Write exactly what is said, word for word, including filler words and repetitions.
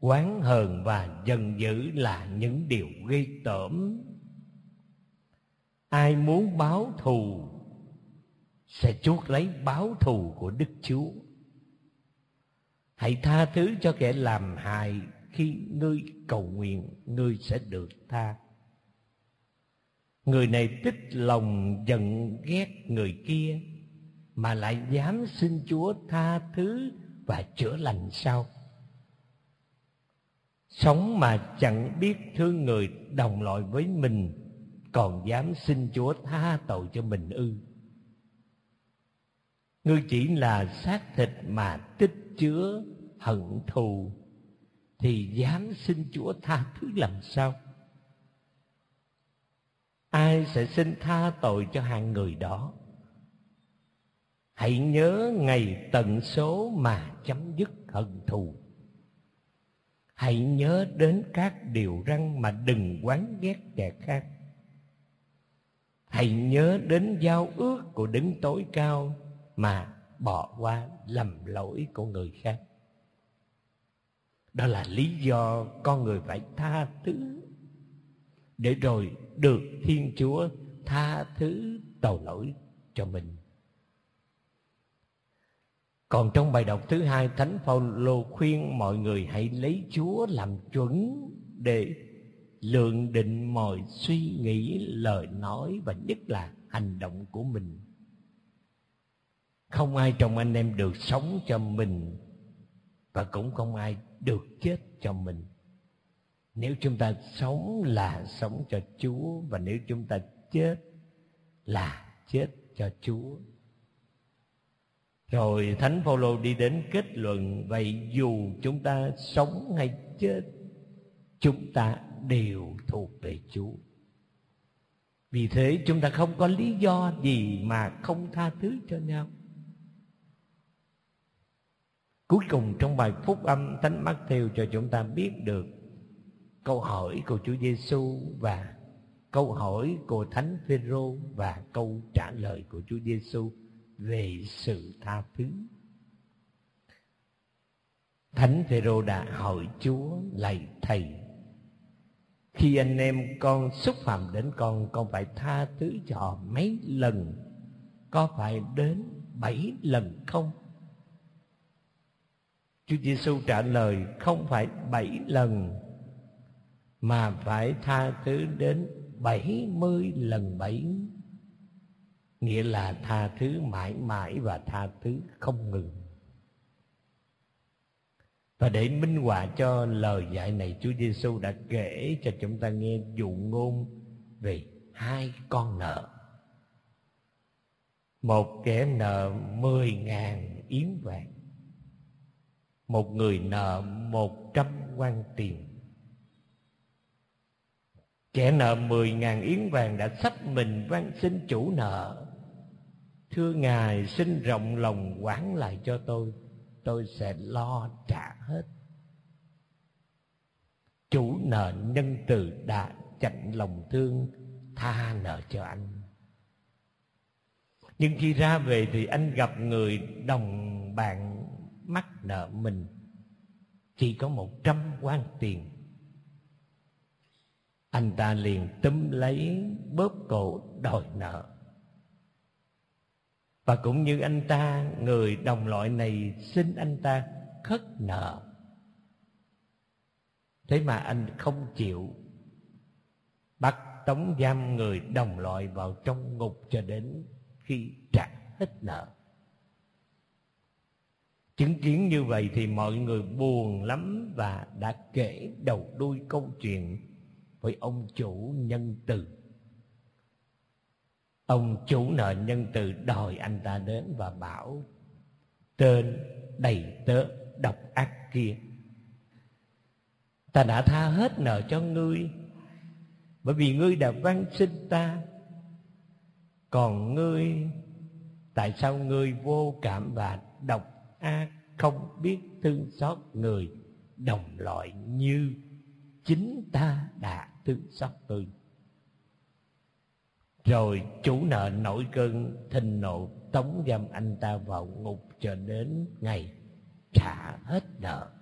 oán hờn và giận dữ là những điều ghê tởm. Ai muốn báo thù sẽ chuốc lấy báo thù của Đức Chúa. Hãy tha thứ cho kẻ làm hại, khi ngươi cầu nguyện, ngươi sẽ được tha. Người này tích lòng giận ghét người kia, mà lại dám xin Chúa tha thứ và chữa lành sao? Sống mà chẳng biết thương người đồng loại với mình, còn dám xin Chúa tha tội cho mình ư? Ngươi chỉ là xác thịt mà tích chứa hận thù, thì dám xin Chúa tha thứ làm sao? Ai sẽ xin tha tội cho hạng người đó? Hãy nhớ ngày tận số mà chấm dứt hận thù. Hãy nhớ đến các điều răn mà đừng oán ghét kẻ khác. Hãy nhớ đến giao ước của Đấng Tối Cao mà bỏ qua lầm lỗi của người khác. Đó là lý do con người phải tha thứ, để rồi được Thiên Chúa tha thứ tội lỗi cho mình. Còn trong bài đọc thứ hai, Thánh Phaolô khuyên mọi người hãy lấy Chúa làm chuẩn để lượng định mọi suy nghĩ, lời nói và nhất là hành động của mình. Không ai trong anh em được sống cho mình, và cũng không ai được chết cho mình. Nếu chúng ta sống là sống cho Chúa, và nếu chúng ta chết là chết cho Chúa. Rồi Thánh Phaolô đi đến kết luận: vậy dù chúng ta sống hay chết, chúng ta đều thuộc về Chúa. Vì thế chúng ta không có lý do gì mà không tha thứ cho nhau. Cuối cùng trong bài phúc âm, Thánh Mác-thêu cho chúng ta biết được câu hỏi của Chúa Giêsu và câu hỏi của Thánh Phêrô và câu trả lời của Chúa Giêsu về sự tha thứ. Thánh Phêrô đã hỏi Chúa: lạy Thầy, khi anh em con xúc phạm đến con, con phải tha thứ cho họ mấy lần? Có phải đến bảy lần không? Chúa Giêsu trả lời: không phải bảy lần, mà phải tha thứ đến bảy mươi lần bảy. Nghĩa là tha thứ mãi mãi và tha thứ không ngừng. Và để minh họa cho lời dạy này, Chúa Giêsu đã kể cho chúng ta nghe dụ ngôn về hai con nợ. Một kẻ nợ mười ngàn yến vàng, một người nợ một trăm quan tiền. Kẻ nợ mười ngàn yến vàng đã xách mình van xin chủ nợ: thưa Ngài, xin rộng lòng quản lại cho tôi, tôi sẽ lo trả hết. Chủ nợ nhân từ đã chạnh lòng thương, tha nợ cho anh. Nhưng khi ra về thì anh gặp người đồng bạn mắc nợ mình chỉ có một trăm quan tiền. Anh ta liền túm lấy bóp cổ đòi nợ. Và cũng như anh ta, người đồng loại này xin anh ta khất nợ. Thế mà anh không chịu, bắt tống giam người đồng loại vào trong ngục cho đến khi trả hết nợ. Chứng kiến như vậy thì mọi người buồn lắm và đã kể đầu đuôi câu chuyện với ông chủ nhân từ. Ông chủ nợ nhân từ đòi anh ta đến và bảo: tên đầy tớ độc ác kia, ta đã tha hết nợ cho ngươi, bởi vì ngươi đã van xin ta. Còn ngươi, tại sao ngươi vô cảm và độc ác, không biết thương xót người đồng loại như chính ta đã thương xót ngươi? Rồi chủ nợ nổi cơn thịnh nộ, tống giam anh ta vào ngục cho đến ngày trả hết nợ.